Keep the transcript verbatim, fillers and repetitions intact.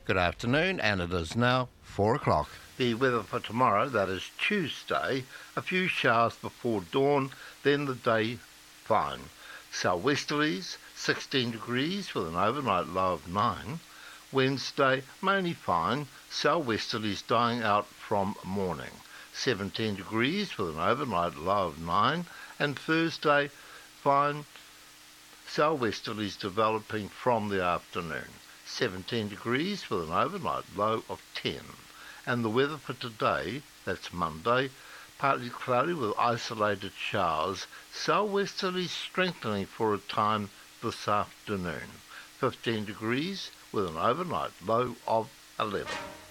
Good afternoon, and it is now four o'clock. The weather for tomorrow, that is Tuesday, a few showers before dawn, then the day fine. Southwesterlies, sixteen degrees with an overnight low of nine. Wednesday, mainly fine, southwesterlies dying out from morning. seventeen degrees with an overnight low of nine. And Thursday, fine, southwesterlies developing from the afternoon. seventeen degrees with an overnight low of ten. And the weather for today, that's Monday, partly cloudy with isolated showers, southwesterlies strengthening for a time this afternoon. fifteen degrees with an overnight low of eleven.